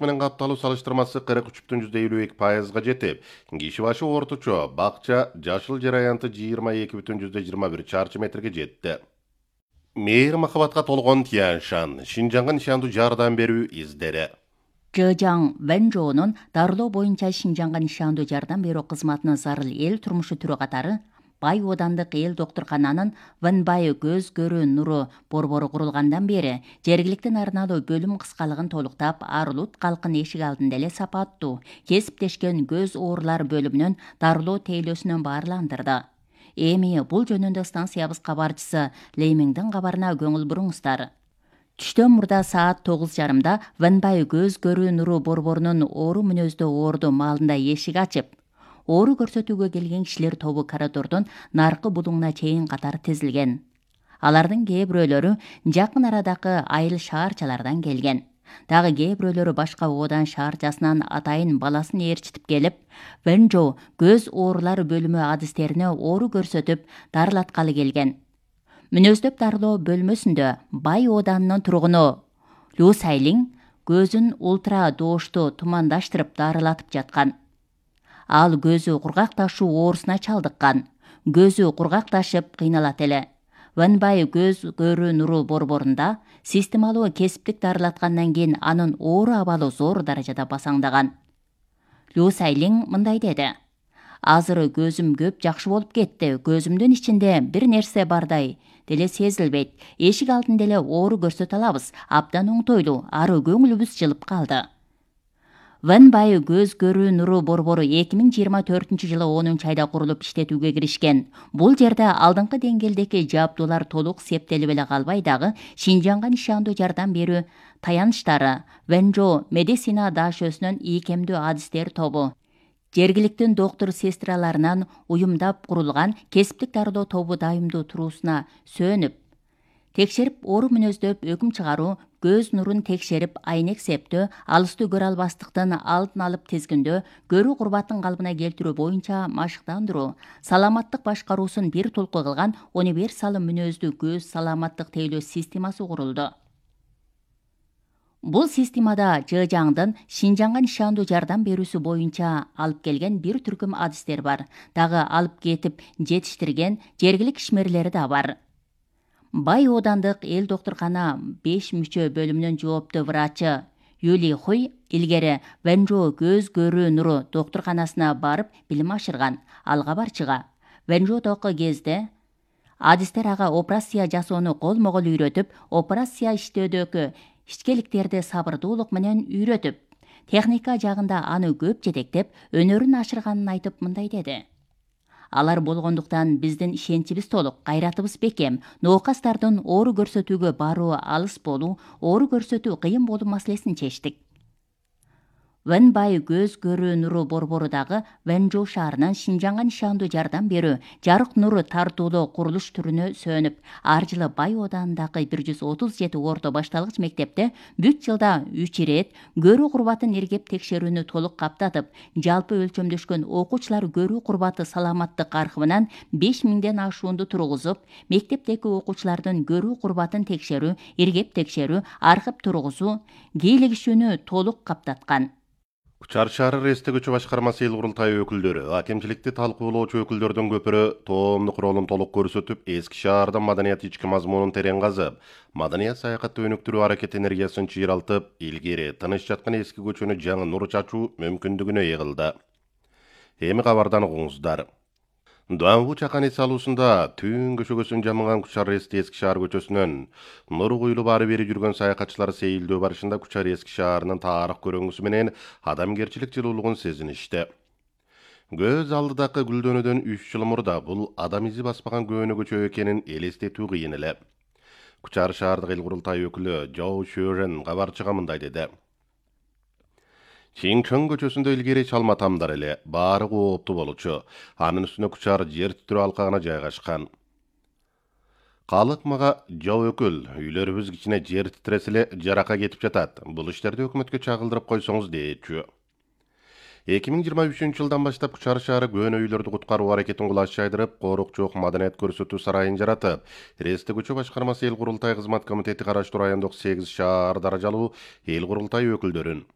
менен капталуу салыштырмасы 43,52%га жетип, киши башы орточо бакча жашыл жер аянты 22,21 чарчы метрге жетти. Мейир махабатка толгон Тяньшан, Шинжаңга нишандуу жардам берүү издери. Жыжаң Вэнжоонун дарылоо боюнча Шинжаңга нишандуу жардам берүү кызматынын зарыл эл турмушу түрү катары Бай Одандык эл доктуркананын Вэнбай көз көрүү нуру борбору курулгандан бери жергиликтүү арналуу бөлүм кыскалыгын толуктап, Арлут калкын эшик алдында эле сапаттуу кесиптешкен көз оорулар бөлүмүнүн дарылоо тейлөөсүнөн баарландырды. Эми бул жөнүндө станциябыз кабарчысы Леймиңдин кабарына көңүл буруңуздар. Түштөн мурда саат 9:30 Вэнбай көз көрүү нуру борборунун оору мүнөздүү оорду маалында эшик ачып, оору көрсөтүүгө келген кишилер тобу коридордун наркы будуңуна чейин катар тизилген. Алардын кээ бирөөлөрү жакын арадагы айыл шаарчалардан келген. Дагы кээ бирөөлөрү башка Одан шаарчасынан атайын баласын ээрчитип келип, Вэнжо көз оорулар бөлүмү адистерине оору көрсөтүп дарылаткалы келген. Мүнөздөп дарылоо бөлмөсүндө Бай Оданынын тургуну Лу Сайлиң көзүн ультра доошту тумандаштырып дарылатып жаткан. Ал көзү кургакташуу оорусуна чалдыккан. Көзү кургакташып кыйналат эле. Вэнбай көз көрүү нуру борборунда системалуу кесиптик дарылаткандан кийин анын оору абалы зор даражада басаңдаган. Лу Сайлиң мындай деди: Азыр көзүм көп жакшы болуп кетти. Көзүмдүн ичинде бир нерсе бардай деле сезилбейт. Эшик алдында эле оору көрсөтө алабыз. Абдан оңтойлуу, ары көңүлүбүз жылып калды. Вэнбай көз көрүү нуру борбору 2024 жылы 10 айда курулуп иштетүүгө киришкен. Бул жерде алдыңкы деңгээлдеги жабдуулар толук септелип эле калбай дагы Шинжаңга нишандуу жардам берүү таяныштары Вэнжо медицина дашөсүнүн ийкемдүү адистер тобу, жергиликтүү доктор сестраларынан уюмдап курулган кесиптик дарылоо тобу дайымдуу туруусуна сөөнүп, текшерип оору мүнөздөп өкүм чыгаруу, көз нурун текшерип айнек септөө, алыстуу көрө албастыктын алдын алып тизгиндөө, көрүү курбатын калыбына келтирүү боюнча машыктандыруу, саламаттык башкаруусун бир толку кылган универсал мүнөздүү көз саламаттык тейлөө системасы курулду. Бул системада Жыжаңдын Шинжаңга нишандуу жардам берүүсү боюнча алып келген бир түркүм адистер бар. Дагы алып кетип жетиштирген жергиликтүү ишмерлери да бар. Бай Одандык эл доктуркана 5 мүчө бөлүмүнүн жооптуу врачы Юли Хуй илгери Вэнжо көз көрүү нуру доктурканасына барып билим ашырган. Ал кабарчыга Вэнжодогу кезде адистер ага операция жасоону колмо-кол үйрөтүп, операция иштөөдөгү ичкеликтерди сабырдуулук менен үйрөтүп, техника жагында аны көп жетектеп, өнөрүн ашырганын айтып мындай деди: Алар болгондуктан биздин ишеничибиз толук, кайратыбыз бекем. Ноокастардын оору көрсөтүүгө баруу алыс болуу, оору көрсөтүү кыйын болуу маселесин чечтик. Вэнбай көз көрүү нуру борборудагы Вэнжо шаарынын Шинжаңга нишандуу жардам берүү жарык нуру тартуулоо курулуш түрүнө сөөнүп, ар жылы Бай Оданындагы 137 орто башталгыч мектепте бүт жылда 3 ирет көрүү курбатын иргеп текшерүүнү толук каптатып, жалпы өлчөмдөшкөн окуучулар көрүү курбаты саламаттык аркыбынан 5000ден ашуунду тургузуп, мектептеги окуучулардын көрүү курбатын текшерүү, иргеп текшерүү, аркып тургузуу, кийлигишүүнү толук каптаткан. Кучар шаары Ресте көчө башкармасы эл курултайы өкүлдөрү, акимчиликти талкуулоочу өкүлдөрдүн көпүрө тоомдук ролун толук көрсөтүп, эски шаардын маданият ички мазмунун терең казып, маданият саякатты өнүктүрүү аракет энергиясын чыйралтып, илгери тыныч жаткан эски көчөнү жаңы нур чачуу мүмкүндүгүнө ээ кылды. Эми кабардан угуңуздар. Дуанбу чакан салуусунда Түн көчөгөсүн жамыган Кучар Ресте эски шаар көчөсүнөн нуру куюлуп ары бери жүргөн саякатчылар сейилдөө барышында Кучар эски шаарынын тарых көрөңгүсү менен адамгерчилик жылуулугун сезиништи. Көз алдыдагы гүлдөнүүдөн 3 жыл мурда бул адам изи баспаган көөнө көчө экенин элестетүү кыйын эле. Кучар шаардык эл курултайы өкүлү Жоу Шөрен кабарчыга мындай деди: Чиңчон көчөсүндө илгери чалма тамдар эле, баары кооптуу болчу. Анын үстүнө Кучар жер титирөө алкагына жайгашкан. Калык мага Жоо өкүл, үйлөрүбүз кичине жер титиресе эле жаракка кетип жатат. Бул иштерди өкмөткө чагылдырып койсоңуз дейчү. 2023 жылдан баштап Кучар шаары көөнө үйлөрдү куткаруу аракетин кулаш жайдырып, корук жок маданият көрсөтүү сарайын жаратып, Ресте көчө башкармасы эл курултай кызмат комитети караштуу райондук 8 шаар даражалуу эл курултай өкүлдөрүн